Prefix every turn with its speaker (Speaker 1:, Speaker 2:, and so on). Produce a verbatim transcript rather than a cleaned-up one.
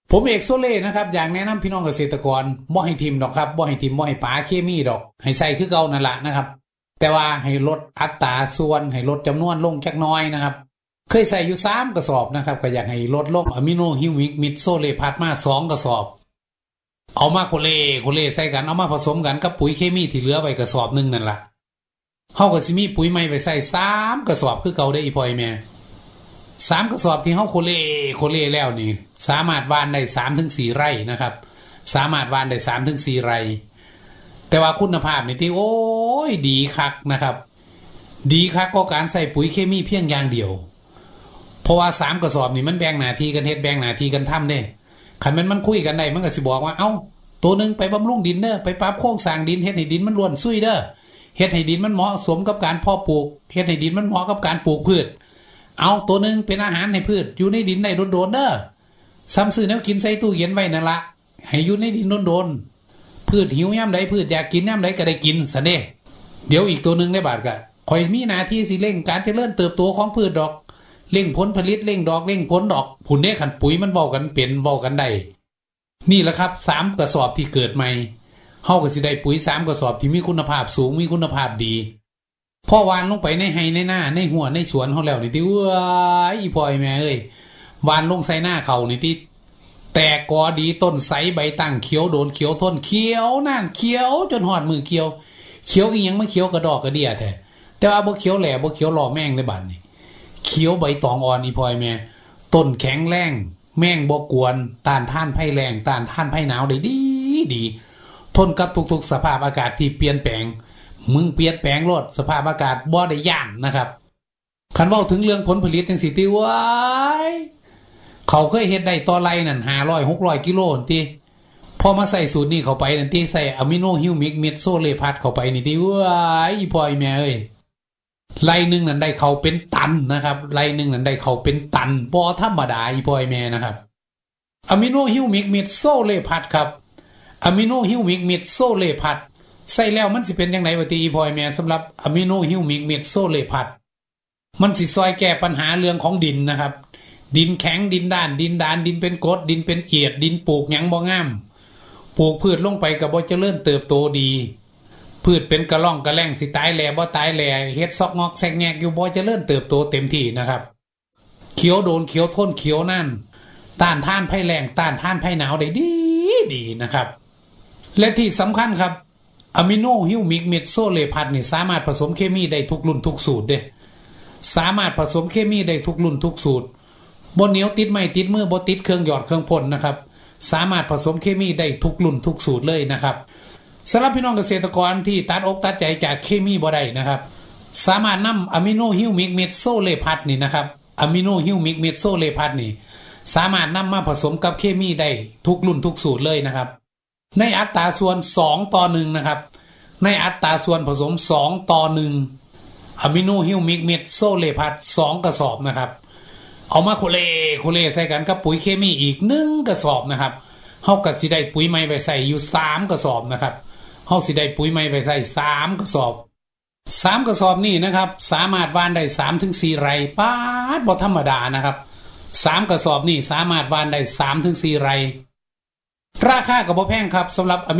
Speaker 1: ผมเอกโซเล่นะครับอยากแนะนำพี่น้องเกษตรกรบ่ให้ทิมดอกครับบ่ให้ทิมบ่ให้ป๋าเคมีดอกให้ใส่คือเก่านั่นละนะครับแต่ว่าให้ลดอัตราส่วนให้ลดจำนวนลงจักน้อยนะครับเคยใส่อยู่สามกระสอบนะครับก็อยากให้ลดลงอะมิโนฮิวมิกมิดโซเลพัดมาสองกระสอบเอามาโคเลโคเลใส่กันเอามาผสมกันกับปุ๋ยเคมีที่เหลือไว้กระสอบนึงนั่นล่ะเฮาก็สิมีปุ๋ยใหม่ไว้ใส่สามกระสอบคือเก่าได้อีพ่อยแม่สามกระสอบที่เฮาโคเลโคเลแล้วนี่สามารถหว่านได้ สามถึงสี่ ไร่นะครับสามารถหว่านได้ สามถึงสี่ ไร่แต่ว่าคุณภาพนี่ที่โอ้ยดีคักนะครับดีคักก็การใส่ปุ๋ยเคมีเพียงอย่างเดียวเพราะว่าสามกระสอบนี่มันแบ่งหน้าที่กันเฮ็ดแบ่งหน้าที่กันทำเด้คันมันมันคุยกันได้มันก็สิบอกว่าเอ้าตัวนึงไปบำรุงดินเด้อไปปรับโครงสร้างดินเฮ็ดให้ดินมันร่วนซุยเด้อเฮ็ดให้ดินมันเหมาะสมกับการเพาะปลูกเฮ็ดให้ดินมันเหมาะกับการปลูกพืชเอาตัวนึงเป็นอาหารให้พืชอยู่ในดินได้โดนๆเด้อซ้ำซื้อแนวกินใส่ตู้เย็นไว้นั่นละให้อยู่ในดินโดนๆพืชหิวยามใดพืชอยากกินยามใดก็ได้กินซะเด้เดี๋ยวอีกตัวนึงได้บาดก็ข่อยมีหน้าที่สิเร่งการเจริญเติบโตของพืชดอกเร่งผลผลิตเร่งดอกเร่งผลดอกผุนเด้ขันปุ๋ยมันเว้ากันเป็นเว้ากันได้นี่แหละครับสามกระสอบที่เกิดใหม่เฮาก็สิได้ปุ๋ยสามกระสอบที่มีคุณภาพสูงมีคุณภาพดีพอวานลงไปในไร่ในนาในหัวในสวนเฮาแล้วนี่ติเอ้ยอีพ่อไอ้แม่เอ้ยวานลงใส่หน้าเขานี่ติแตกกอดีต้นใสใบตั้งเขียวโดนเขียวทนเขียวนั่นเขียวจนหอดมือเขียวเขียวอีหยังมาเขียวกระดอกกระเดี่ยแท้แต่ว่าบ่เขียวแหล่บ่เขียวหล่อแม่งในบัดนี่เขียวใบตองอ่อนอีพ่อไอ้แม่ต้นแข็งแรงแม่งบ่กวนต้านทานภัยแล้งต้านทานภัยหนาวได้ดีดีทนกับทุกๆสภาพอากาศที่เปลี่ยนแปลงมึงเปลี่ยนแปลงโลดสภาพอากาศบ่ได้ย่านนะครับคันเว้าถึงเรื่องผลผลิตจังซี่ติว้ายเขาเคยเฮ็ดได้ต่อไร่นั่นห้าร้อย หกร้อยกิโลติพอมาใส่สูตรนี้เข้าไปนั่นติใส่อะมิโนฮิวมิกเม็ดโซเลพัดเข้าไปนี่ติว้ายอีพ่ออีแม่เอ้ยไร่นึงนั่นได้เขาเป็นตันนะครับไร่นึงนั่นได้เขาเป็นตันบ่ธรรมดาอีพ่ออีแม่นะครับอะมิโนฮิวมิกเม็ดโซเลพัดครับอะมิโนฮิวมิกเม็ดโซเลพัดใส่แล้วมันสิเป็นจังได๋วะติอีพ่อแม่สำหรับอะมิโนฮิวมิกเม็ดโซเลพัดมันสิซอยแก้ปัญหาเรื่องของดินนะครับดินแข็งดินด้านดินดานดินเป็นกรดดินเป็นเอียดดินปลูกหยังบ่งามปลูกพืชลงไปก็บ่เจริญเติบโตดีพืชเป็นกระล่องกระแล่งสิตายแหล่บ่ตายแหล่เฮ็ดซอกงอกแซกแงกอยู่บ่เจริญเติบโตเต็มที่นะครับเขียวโดนเขียวทนเขียวนั่นต้านทานภัยแล้งต้านทานภัยหนาวได้ดีดีนะครับและที่สำคัญครับอะมิโนฮิวมิกเม็ดโซเลพัดนี่สามารถผสมเคมีได้ทุกรุ่นทุกสูตรเด้สามารถผสมเคมีได้ทุกรุ่นทุกสูตรบ่เหนียวติดไม้ติดมือบ่ติดเครื่องหยอดเครื่องพ่นนะครับสามารถผสมเคมีได้ทุกรุ่นทุกสูตรเลยนะครับสำหรับพี่น้องเกษตรกรที่ตัดอกตัดใจจากเคมีบ่ได้นะครับสามารถนำอะมิโนฮิวมิกเม็ดโซเลพัดนี่นะครับอะมิโนฮิวมิกเม็ดโซเลพัดนี่สามารถนำมาผสมกับเคมีได้ทุกรุ่นทุกสูตรเลยนะครับในอัตราส่วนสองต่อหนึ่งนะครับในอัตราส่วนผสมสองต่อหนึ่งอะมิโนฮิวมิกเม็ดโซเลพัดสองกระสอบนะครับเอามาโคเลโคเลใส่กันกับปุ๋ยเคมีอีกหนึ่งกระสอบนะครับเฮาก็สิได้ปุ๋ยใหม่ไว้ใส่อยู่สามกระสอบนะครับเฮาสิได้ปุ๋ยใหม่ไว้ใส่สามกระสอบสามกระสอบนี่นะครับสามารถหว่านได้ สามถึงสี่ ไร่ป๊าดบ่ธรรมดานะครับสามกระสอบนี่สามารถหว่านได้ สามถึงสี่ ไร่ราคาก็บ่แพงครับสำหรับ